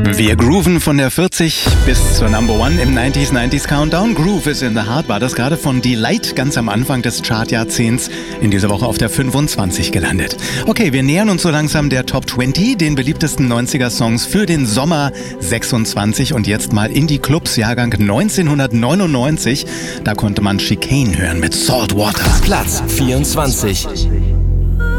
Wir grooven von der 40 bis zur Number One im 90s Countdown. Groove is in the Heart war das gerade von Delight ganz am Anfang des Chartjahrzehnts in dieser Woche auf der 25 gelandet. Okay, wir nähern uns so langsam der Top 20, den beliebtesten 90er-Songs für den Sommer 26 und jetzt mal in die Clubs, Jahrgang 1999. Da konnte man Chicane hören mit Saltwater. Platz 24.